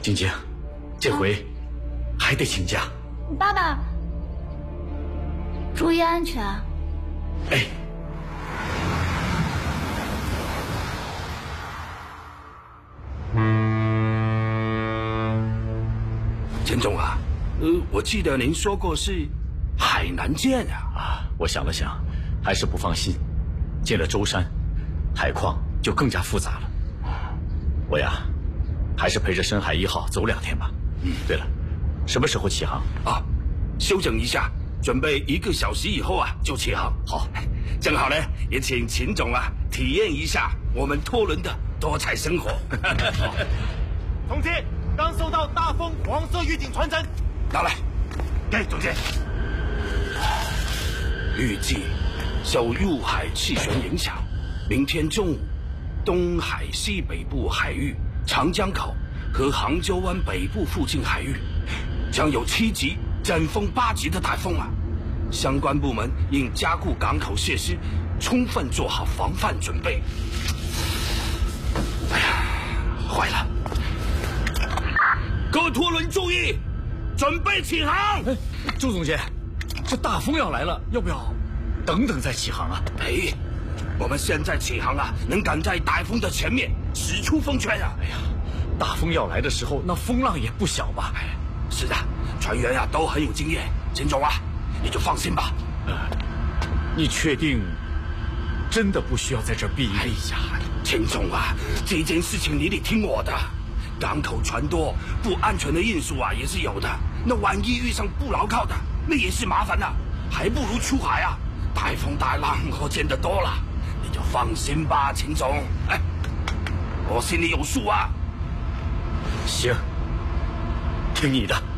晶晶，这回还得请假。 爸爸，注意安全。 哎。 钱总啊，我记得您说过是海南舰啊。 我想了想，还是不放心。进了舟山，海况就更加复杂了。我呀，还是陪着深海1号走2天吧。对了，什么时候起航？ 休整一下，准备1个小时以后就起航。 好， 正好呢，也请秦总体验一下我们拖轮的多彩生活。 总监，刚收到大风黄色预警传真， 拿来。给总监。预计受入海气旋影响，明天中午，东海西北部海域、长江口和杭州湾北部附近海域将有7级、阵风8级的台风相关部门应加固港口设施，充分做好防范准备。哎呀，坏了！各拖轮注意，准备起航。 周总监，这大风要来了，要不要等等再起航啊？ 我们现在起航能赶在台风的前面，使出风圈哎呀，大风要来的时候，那风浪也不小吧？ 是的，船员都很有经验。秦总你就放心吧。 你确定真的不需要在这儿避一避？ 秦总这件事情你得听我的。港口船多，不安全的因素也是有的。那万一遇上不牢靠的，那也是麻烦还不如出海台风大浪我见得多了，你就放心吧，秦总。我心里有数行，听你的。